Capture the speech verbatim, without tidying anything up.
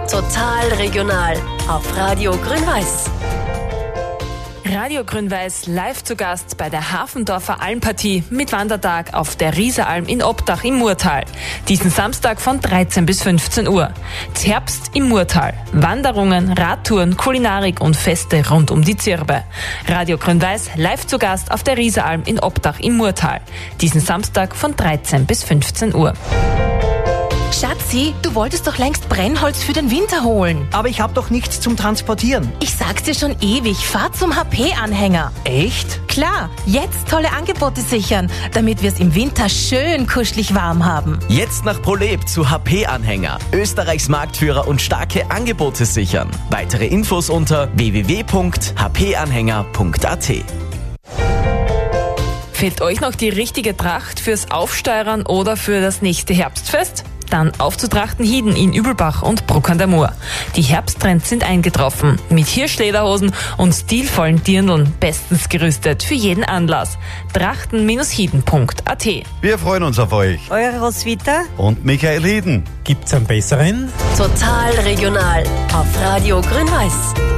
Total regional auf Radio Grün-Weiß. Radio Grün-Weiß live zu Gast bei der Hafendorfer Almpartie mit Wandertag auf der Rieseralm in Obdach im Murtal. Diesen Samstag von dreizehn bis fünfzehn Uhr. Herbst im Murtal. Wanderungen, Radtouren, Kulinarik und Feste rund um die Zirbe. Radio Grün-Weiß live zu Gast auf der Rieseralm in Obdach im Murtal. Diesen Samstag von dreizehn bis fünfzehn Uhr. Schatzi, du wolltest doch längst Brennholz für den Winter holen. Aber ich habe doch nichts zum Transportieren. Ich sag's dir schon ewig, fahr zum H P-Anhänger. Echt? Klar, jetzt tolle Angebote sichern, damit wir es im Winter schön kuschelig warm haben. Jetzt nach ProLab zu H P-Anhänger. Österreichs Marktführer und starke Angebote sichern. Weitere Infos unter w w w punkt h p anhänger punkt a t. Fehlt euch noch die richtige Tracht fürs Aufsteuern oder für das nächste Herbstfest? Dann auf zu Trachtenhieden in Übelbach und Bruck an der Mur. Die Herbsttrends sind eingetroffen. Mit Hirschlederhosen und stilvollen Dirndln bestens gerüstet für jeden Anlass. trachten hieden punkt a t. Wir freuen uns auf euch. Eure Roswitha Und Michael Hieden. Gibt's einen besseren? Total regional auf Radio Grün-Weiß.